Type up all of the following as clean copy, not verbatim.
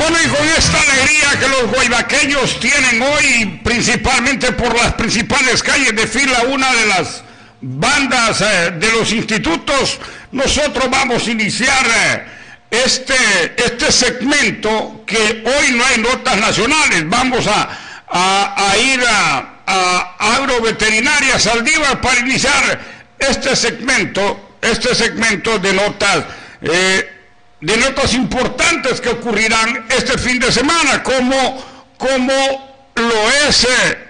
Bueno, y con esta alegría que los guaybaqueños tienen hoy, principalmente por las principales calles, desfila una de las bandas de los institutos, nosotros vamos a iniciar este segmento que hoy no hay notas nacionales. Vamos a ir a Agroveterinaria Saldívar para iniciar este segmento de notas importantes que ocurrirán este fin de semana, como lo es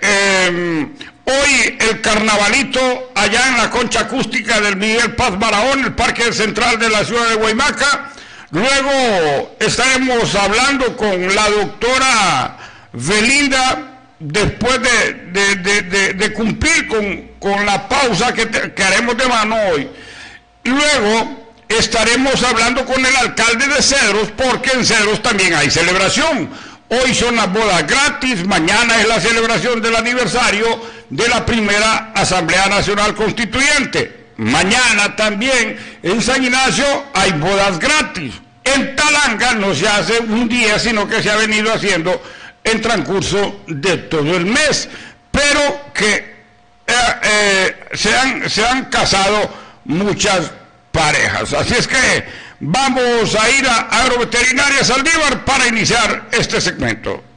hoy el carnavalito allá en la concha acústica del Miguel Paz Barahón, el Parque Central de la ciudad de Guaymaca. Luego estaremos hablando con la doctora Belinda, después de cumplir con la pausa que haremos de mano hoy. Luego estaremos hablando con el alcalde de Cedros, porque en Cedros también hay celebración. Hoy son las bodas gratis, mañana es la celebración del aniversario de la primera Asamblea Nacional Constituyente. Mañana también en San Ignacio hay bodas gratis. En Talanga no se hace un día, sino que se ha venido haciendo en transcurso de todo el mes, pero que se han casado muchas parejas. Así es que vamos a ir a Agroveterinaria Saldívar para iniciar este segmento.